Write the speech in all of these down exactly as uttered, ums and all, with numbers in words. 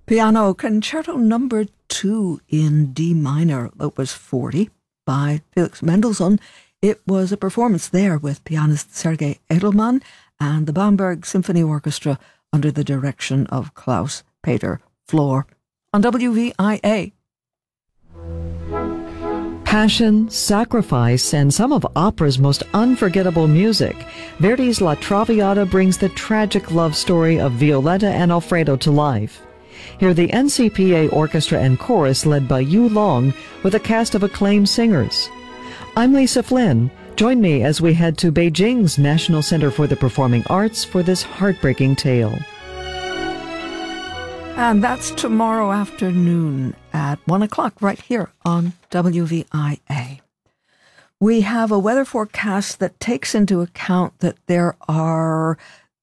Piano Concerto Number Two in D minor, opus forty, by Felix Mendelssohn. It was a performance there with pianist Sergei Edelman and the Bamberg Symphony Orchestra under the direction of Klaus-Peter Flor on W V I A. Passion, sacrifice, and some of opera's most unforgettable music. Verdi's La Traviata brings the tragic love story of Violetta and Alfredo to life. Hear the N C P A Orchestra and Chorus led by Yu Long with a cast of acclaimed singers. I'm Lisa Flynn. Join me as we head to Beijing's National Center for the Performing Arts for this heartbreaking tale. And that's tomorrow afternoon at one o'clock right here on W V I A. We have a weather forecast that takes into account that there are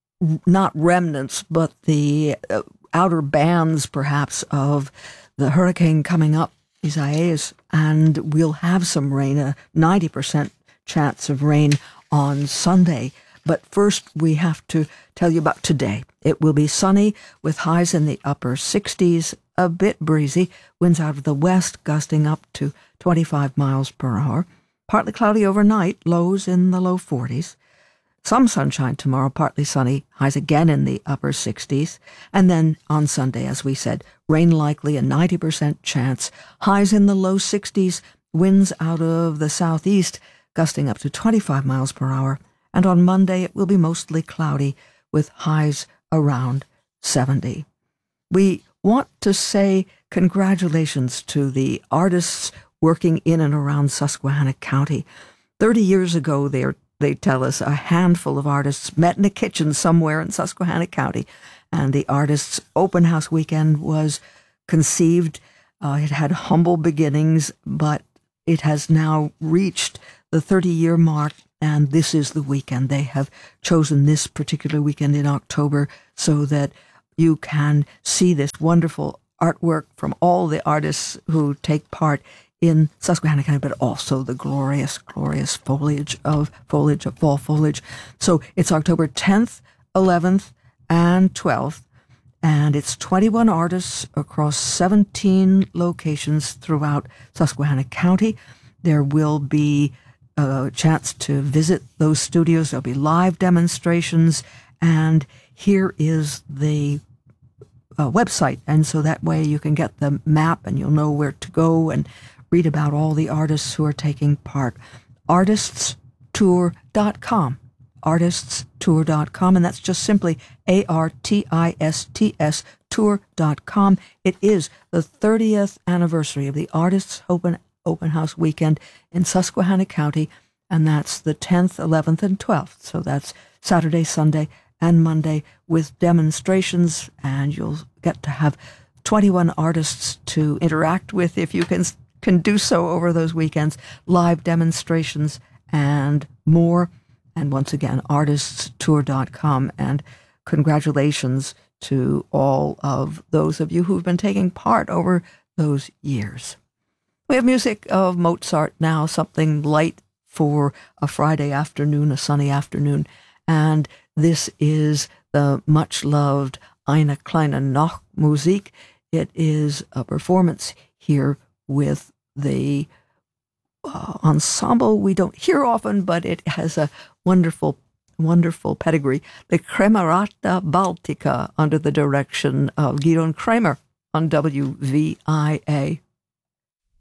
not remnants, but the uh, outer bands, perhaps, of the hurricane coming up, Isaias, and we'll have some rain, a ninety percent chance of rain on Sunday. But first, we have to tell you about today. It will be sunny with highs in the upper sixties, a bit breezy, winds out of the west gusting up to twenty-five miles per hour. Partly cloudy overnight, lows in the low forties. Some sunshine tomorrow, partly sunny, highs again in the upper sixties. And then on Sunday, as we said, rain likely, a ninety percent chance, highs in the low sixties, winds out of the southeast, gusting up to twenty-five miles per hour. And on Monday, it will be mostly cloudy with highs around seventy. We want to say congratulations to the artists working in and around Susquehanna County. Thirty years ago, they are They tell us a handful of artists met in a kitchen somewhere in Susquehanna County, and the artists' open house weekend was conceived. Uh, it had humble beginnings, but it has now reached the thirty-year mark, and this is the weekend. They have chosen this particular weekend in October so that you can see this wonderful artwork from all the artists who take part in Susquehanna County, but also the glorious, glorious foliage of foliage of fall foliage. So it's October tenth, eleventh, and twelfth, and it's twenty-one artists across seventeen locations throughout Susquehanna County. There will be a chance to visit those studios. There'll be live demonstrations, and here is the uh, website, and so that way you can get the map and you'll know where to go and read about all the artists who are taking part. artists tour dot com. artists tour dot com, and that's just simply A R T I S T S tour dot com. It is the thirtieth anniversary of the Artists Open, Open House Weekend in Susquehanna County, and that's the tenth, eleventh, and twelfth. So that's Saturday, Sunday, and Monday with demonstrations, and you'll get to have twenty-one artists to interact with if you can can do so over those weekends, live demonstrations and more. And once again, artists tour dot com. And congratulations to all of those of you who've been taking part over those years. We have music of Mozart now, something light for a Friday afternoon, a sunny afternoon. And this is the much-loved Eine kleine Nachtmusik. It is a performance here with the uh, ensemble we don't hear often, but it has a wonderful, wonderful pedigree. The Kremerata Baltica under the direction of Gidon Kremer on W V I A.